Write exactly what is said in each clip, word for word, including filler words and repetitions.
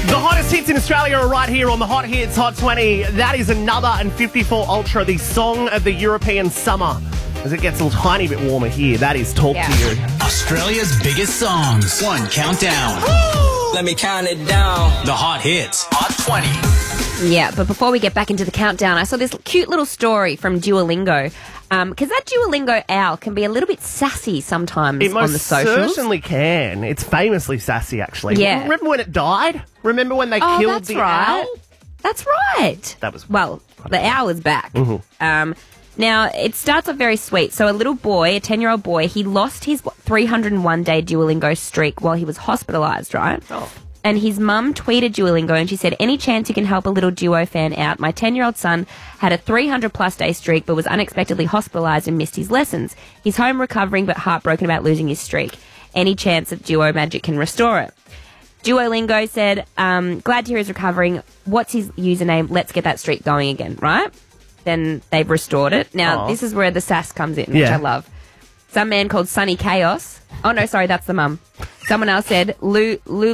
The hottest hits in Australia are right here on the Hot Hits Hot twenty. That is another and fifty-four Ultra, the song of the European summer. As it gets a little tiny bit warmer here, that is Talk Yeah. to You. Australia's biggest songs. One countdown. Let me count it down. The Hot Hits Hot twenty. Yeah, but before we get back into the countdown, I saw this cute little story from Duolingo. Because that Duolingo owl can be a little bit sassy sometimes It on the most socials. certainly can. It's famously sassy, actually. Yeah. Remember when it died? Remember when they Oh, killed that's the right. owl? That's right. That was- Well, the owl is back. Mm-hmm. Um, now, it starts off very sweet. So a little boy, a ten-year-old boy, he lost his what, three hundred one day Duolingo streak while he was hospitalised, right? Oh. And his mum tweeted Duolingo and she said, any chance you can help a little Duo fan out? My ten-year-old son had a three hundred plus day streak but was unexpectedly hospitalised and missed his lessons. He's home recovering but heartbroken about losing his streak. Any chance that Duo Magic can restore it? Duolingo said, um, glad to hear he's recovering. What's his username? Let's get that streak going again, right? Then they've restored it. Now, Aw. this is where the sass comes in, which Yeah. I love. Some man called Sunny Chaos. Oh, no, sorry, that's the mum. Someone else said, Lu, Lu,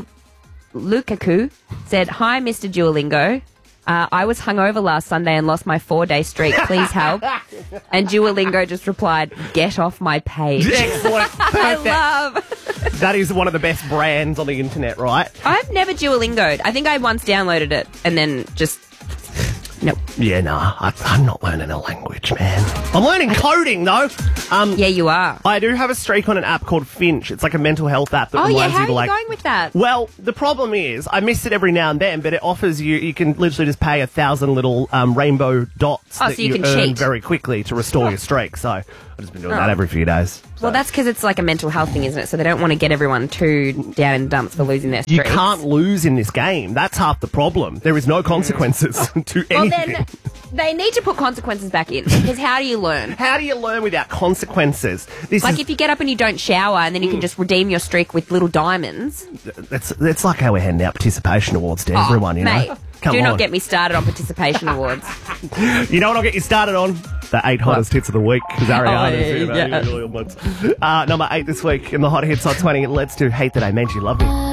Lukaku said, hi, Mister Duolingo. Uh, I was hungover last Sunday and lost my four-day streak. Please help. And Duolingo just replied, get off my page. Excellent. I Perfect. love. That is one of the best brands on the internet, right? I've never Duolingoed. I think I once downloaded it and then just... Nope. Yeah, nah, I, I'm not learning a language, man. I'm learning coding, though. Um, Yeah, you are. I do have a streak on an app called Finch. It's like a mental health app that Oh, yeah, reminds how you are to you like. going with that? Well, the problem is I miss it every now and then, but it offers you. You can literally just pay a thousand little um, rainbow dots Oh, that so you can earn cheat. very quickly to restore your streak. So I've just been doing that Oh. every few days. Well, that's because it's like a mental health thing, isn't it? So they don't want to get everyone too down in the dumps for losing their You streaks. can't lose in this game. That's half the problem. There is no consequences to Well, anything. then they need to put consequences back in because how do you learn? How do you learn without consequences? This Like is if you get up and you don't shower and then you can just redeem your streak with little diamonds. it's, it's like how we're handing out participation awards to everyone. You know, Oh, Mate, come do on. not get me started on participation awards. You know what I'll get you started on? The eight hottest hits of the week. Because Ariana's Oh, here, yeah. mate. Uh, number eight this week in the Hot Hits Hot twenty. Let's do Hate That I Made You Love Me.